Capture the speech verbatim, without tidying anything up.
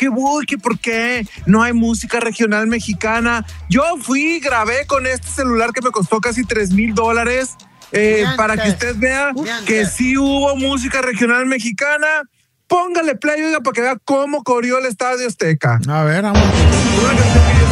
que voy, que por qué no hay música regional mexicana. Yo fui, grabé con este celular que me costó casi tres mil dólares eh, para que usted vea que sí hubo música regional mexicana. Póngale play, oiga, para que vea cómo corrió el Estadio Azteca. A ver, vamos.